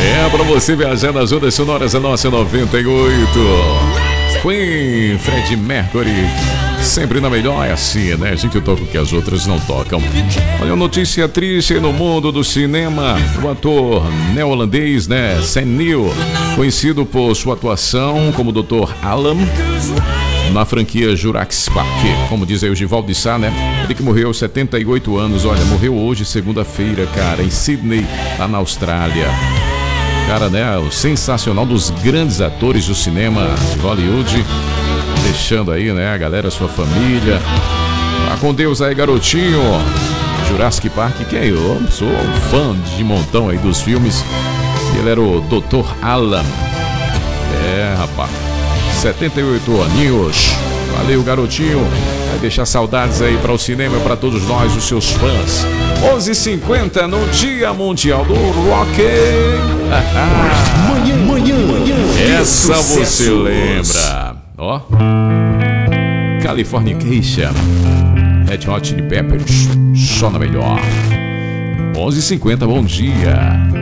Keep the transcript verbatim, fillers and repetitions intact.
É pra você viajar nas ondas sonoras da nossa noventa e oito. Queen, Freddie Mercury, sempre na melhor, é assim, né? A gente toca o que as outras não tocam. Olha, notícia triste no mundo do cinema. O ator neozelandês, né, Sam Neill, conhecido por sua atuação como doutor Alan na franquia Jurassic Park, como diz aí o Givaldo de Sá, né? Ele que morreu aos setenta e oito anos, olha, morreu hoje, segunda-feira, cara, em Sydney, lá na Austrália. Cara, né, o sensacional dos grandes atores do cinema de Hollywood, deixando aí, né, a galera, a sua família. Vá com Deus aí, garotinho. Jurassic Park, que é eu, sou um fã de montão aí dos filmes. Ele era o doutor Alan. É, rapaz, setenta e oito aninhos. Valeu, garotinho. Vai deixar saudades aí para o cinema, para todos nós, os seus fãs. onze e cinquenta no Dia Mundial do Rock. Manhã, manhã, manhã. Essa você lembra. Ó. Californication. Red Hot Chili Peppers. Só na melhor. onze e cinquenta, bom dia.